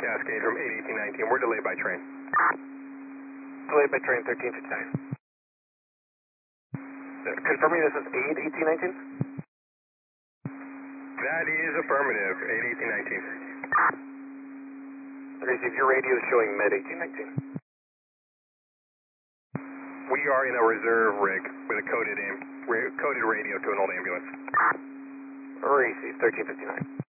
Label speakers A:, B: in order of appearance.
A: Cascade from 81819. We're delayed by train.
B: Delayed by train 1359. Confirming this is 81819?
A: That is affirmative, 81819.
B: Receive, your radio is showing med 1819.
A: We are in a reserve rig with a coded radio to an old ambulance.
B: Receive 1359.